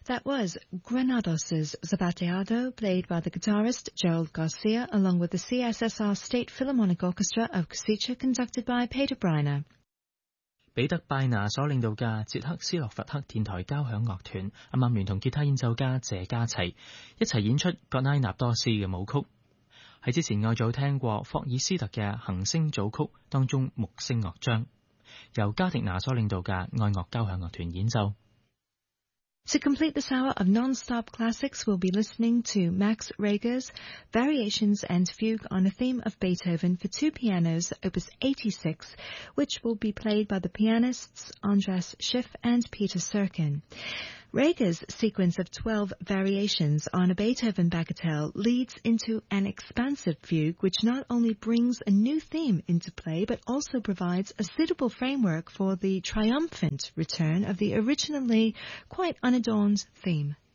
That was Granados' Zapateado, played by the guitarist Gerald Garcia, along with the CSSR State Philharmonic Orchestra of Košice, conducted by Peter Breiner. 彼得拜拿所領導嘅捷克斯洛伐克電台交響樂團，啱啱聯同吉他演奏家謝家齊一齊演出格拉納多斯嘅舞曲。喺之前我早聽過霍爾斯特嘅行星組曲當中木星樂章，由加迪拿所領導嘅愛樂交響樂團演奏。 To complete this hour of non-stop classics, we'll be listening to Max Reger's Variations and Fugue on a Theme of Beethoven for two pianos, Opus 86, which will be played by the pianists Andras Schiff and Peter Serkin. Reger's sequence of 12 variations on a Beethoven bagatelle leads into an expansive fugue which not only brings a new theme into play but also provides a suitable framework for the triumphant return of the originally quite unadorned theme.